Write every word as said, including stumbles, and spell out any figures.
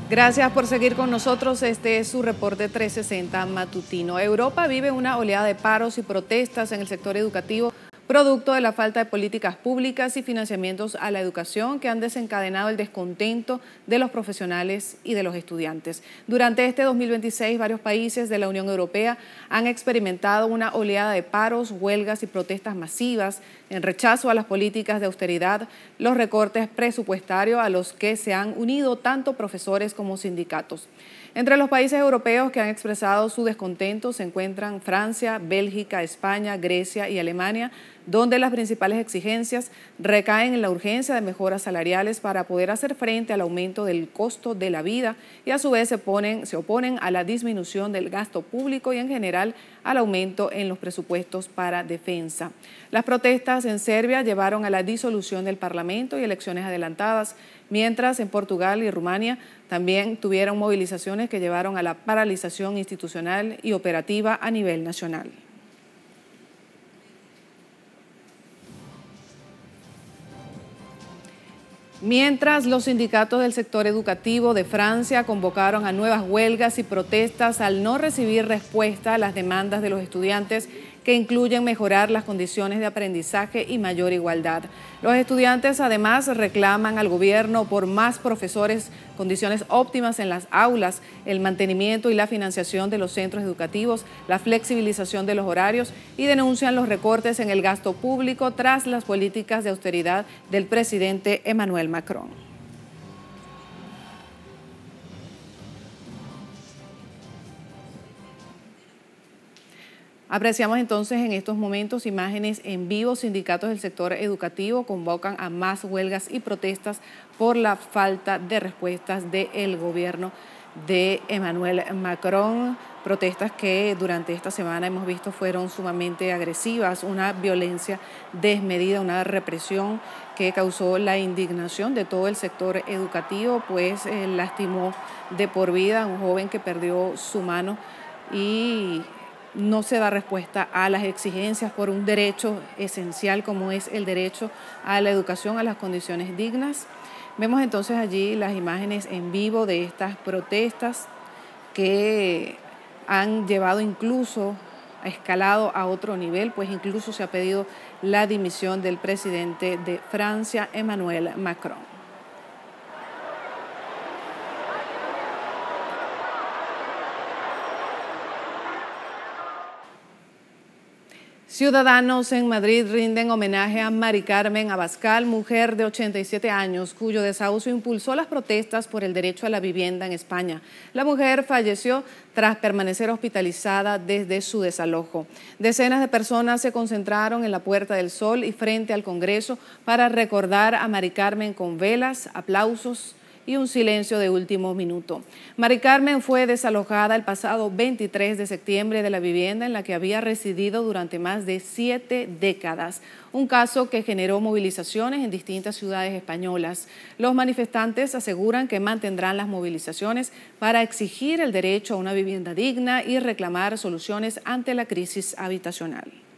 Gracias por seguir con nosotros. Este es su reporte trescientos sesenta matutino. Europa vive una oleada de paros y protestas en el sector educativo, producto de la falta de políticas públicas y financiamientos a la educación que han desencadenado el descontento de los profesionales y de los estudiantes. Durante este dos mil veintiséis, varios países de la Unión Europea han experimentado una oleada de paros, huelgas y protestas masivas en rechazo a las políticas de austeridad, los recortes presupuestarios a los que se han unido tanto profesores como sindicatos. Entre los países europeos que han expresado su descontento se encuentran Francia, Bélgica, España, Grecia y Alemania, donde las principales exigencias recaen en la urgencia de mejoras salariales para poder hacer frente al aumento del costo de la vida y a su vez se, ponen, se oponen a la disminución del gasto público y en general al aumento en los presupuestos para defensa. Las protestas en Serbia llevaron a la disolución del Parlamento y elecciones adelantadas, mientras en Portugal y Rumania también tuvieron movilizaciones que llevaron a la paralización institucional y operativa a nivel nacional. Mientras los sindicatos del sector educativo de Francia convocaron a nuevas huelgas y protestas al no recibir respuesta a las demandas de los estudiantes que incluyen mejorar las condiciones de aprendizaje y mayor igualdad. Los estudiantes además reclaman al gobierno por más profesores, condiciones óptimas en las aulas, el mantenimiento y la financiación de los centros educativos, la flexibilización de los horarios y denuncian los recortes en el gasto público tras las políticas de austeridad del presidente Emmanuel Macron. Apreciamos entonces en estos momentos imágenes en vivo. Sindicatos del sector educativo convocan a más huelgas y protestas por la falta de respuestas del gobierno de Emmanuel Macron. Protestas que durante esta semana hemos visto fueron sumamente agresivas, una violencia desmedida, una represión que causó la indignación de todo el sector educativo, pues eh, lastimó de por vida a un joven que perdió su mano y no se da respuesta a las exigencias por un derecho esencial como es el derecho a la educación, a las condiciones dignas. Vemos entonces allí las imágenes en vivo de estas protestas que han llevado incluso, ha escalado a otro nivel, pues incluso se ha pedido la dimisión del presidente de Francia, Emmanuel Macron. Ciudadanos en Madrid rinden homenaje a Mari Carmen Abascal, mujer de ochenta y siete años, cuyo desahucio impulsó las protestas por el derecho a la vivienda en España. La mujer falleció tras permanecer hospitalizada desde su desalojo. Decenas de personas se concentraron en la Puerta del Sol y frente al Congreso para recordar a Mari Carmen con velas, aplausos y un silencio de último minuto. Mari Carmen fue desalojada el pasado veintitrés de septiembre de la vivienda en la que había residido durante más de siete décadas, un caso que generó movilizaciones en distintas ciudades españolas. Los manifestantes aseguran que mantendrán las movilizaciones para exigir el derecho a una vivienda digna y reclamar soluciones ante la crisis habitacional.